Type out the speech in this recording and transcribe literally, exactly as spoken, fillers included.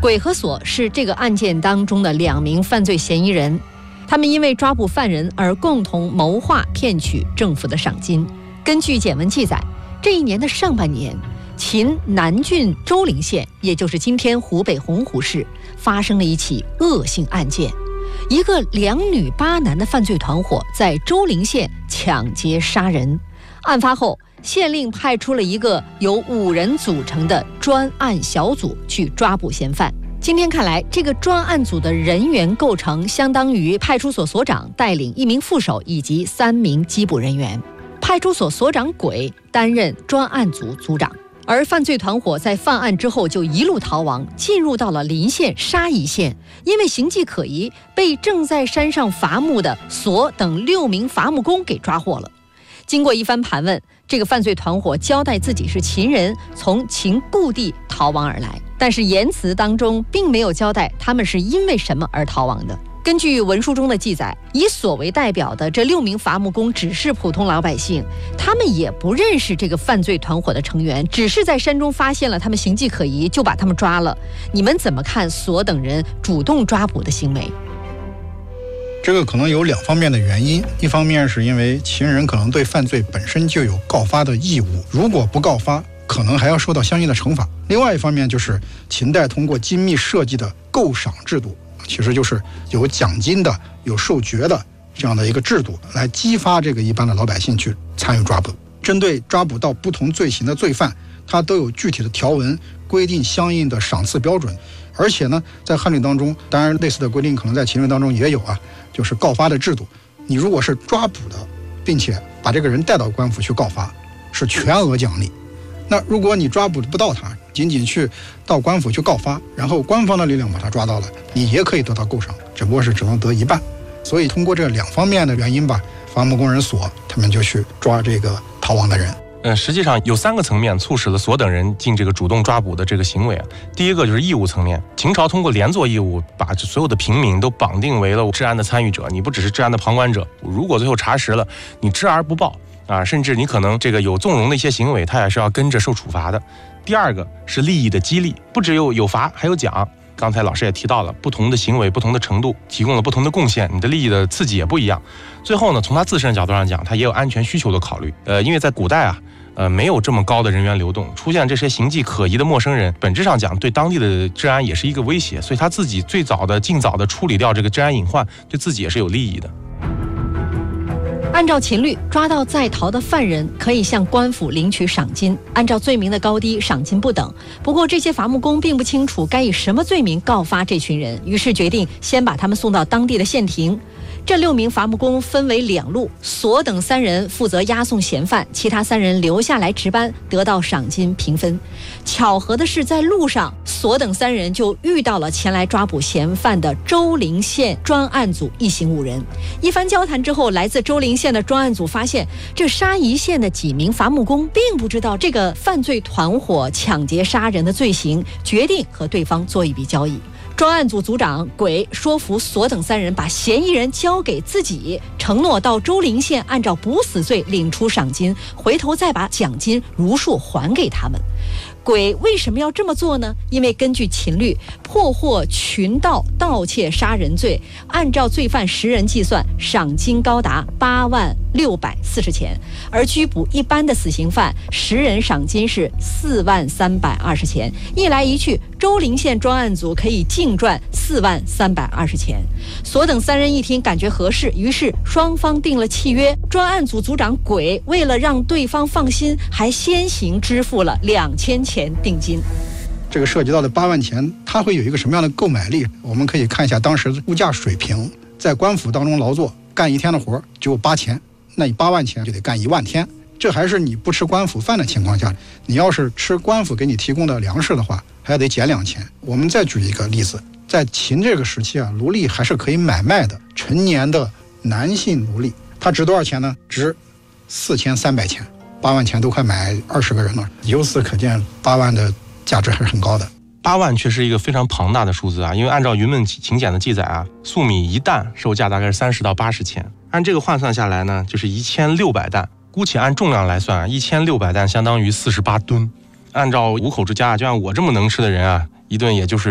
鬼和锁是这个案件当中的两名犯罪嫌疑人，他们因为抓捕犯人而共同谋划骗取政府的赏金。根据简文记载，这一年的上半年，秦南郡周陵县，也就是今天湖北洪湖市，发生了一起恶性案件。一个两女八男的犯罪团伙在周陵县抢劫杀人。案发后，县令派出了一个由五人组成的专案小组去抓捕嫌犯。今天看来，这个专案组的人员构成相当于派出所所长带领一名副手以及三名缉捕人员。派出所所长鬼担任专案组组长。而犯罪团伙在犯案之后就一路逃亡，进入到了邻县沙邑县，因为形迹可疑，被正在山上伐木的索等六名伐木工给抓获了。经过一番盘问，这个犯罪团伙交代自己是秦人，从秦故地逃亡而来，但是言辞当中并没有交代他们是因为什么而逃亡的。根据文书中的记载，以所为代表的这六名伐木工只是普通老百姓，他们也不认识这个犯罪团伙的成员，只是在山中发现了他们形迹可疑，就把他们抓了。你们怎么看索等人主动抓捕的行为？ 这个可能有两方面的原因，一方面是因为秦人可能对犯罪本身就有告发的义务，如果不告发，可能还要受到相应的惩罚。另外一方面就是秦代通过精密设计的构赏制度，其实就是有奖金的、有授爵的这样的一个制度，来激发这个一般的老百姓去参与抓捕。针对抓捕到不同罪行的罪犯，它都有具体的条文规定相应的赏赐标准。而且呢，在汉律当中，当然类似的规定可能在秦律当中也有啊，就是告发的制度。你如果是抓捕的，并且把这个人带到官府去告发，是全额奖励。那如果你抓捕不到他，仅仅去到官府去告发，然后官方的力量把他抓到了，你也可以得到构赏，只不过是只能得一半。所以通过这两方面的原因吧，伐木工人所他们就去抓这个逃亡的人。 呃，实际上有三个层面促使了索等人进这个主动抓捕的这个行为啊。第一个就是义务层面，秦朝通过连坐义务，把所有的平民都绑定为了治安的参与者，你不只是治安的旁观者，如果最后查实了，你知而不报啊，甚至你可能这个有纵容的一些行为，他也是要跟着受处罚的。第二个是利益的激励，不只有有罚还有奖。刚才老师也提到了，不同的行为不同的程度提供了不同的贡献，你的利益的刺激也不一样。最后呢，从他自身的角度上讲，他也有安全需求的考虑。呃，因为在古代啊，呃，没有这么高的人员流动，出现这些形迹可疑的陌生人，本质上讲对当地的治安也是一个威胁，所以他自己最早的尽早的处理掉这个治安隐患，对自己也是有利益的。 按照秦律，抓到在逃的犯人可以向官府领取赏金，按照罪名的高低，赏金不等。不过这些伐木工并不清楚该以什么罪名告发这群人，于是决定先把他们送到当地的县庭。这六名伐木工分为两路，索等三人负责押送嫌犯，其他三人留下来值班，得到赏金平分。巧合的是，在路上，索等三人就遇到了前来抓捕嫌犯的周陵县专案组一行五人。一番交谈之后，来自周陵县的专案组发现，这沙邑县的几名伐木工并不知道这个犯罪团伙抢劫杀人的罪行，决定和对方做一笔交易。专案组组长鬼说服索等三人把嫌疑人交给自己，承诺到周陵县按照不死罪领出赏金，回头再把奖金如数还给他们。鬼为什么要这么做呢？因为根据秦律，破获群盗盗窃杀人罪，按照罪犯十人计算，赏金高达八万六百四十钱，而拘捕一般的死刑犯，十人赏金是四万三百二十钱。一来一去，周陵县专案组可以净赚四万三百二十钱。索等三人一听感觉合适，于是双方定了契约。专案组组长鬼为了让对方放心，还先行支付了两千钱定金。 这个涉及到的八万钱，它会有一个什么样的购买力？我们可以看一下当时物价水平。在官府当中劳作，干一天的活只有八钱，那你八万钱就得干一万天。这还是你不吃官府饭的情况下，你要是吃官府给你提供的粮食的话，还得减两钱。我们再举一个例子，在秦这个时期啊，奴隶还是可以买卖的。成年的男性奴隶，他值多少钱呢？值四千三百钱。八万钱都快买二十个人了，由此可见八万的价值还是很高的。 八万却是一个非常庞大的数字啊，因为按照云梦请柬的记载啊，粟米一担售价大概是三十到八十钱，按这个换算下来呢，就是一千六百担。姑且按重量来算啊，一千六百担相当于四十八吨。按照五口之家，就像我这么能吃的人啊，一顿也就是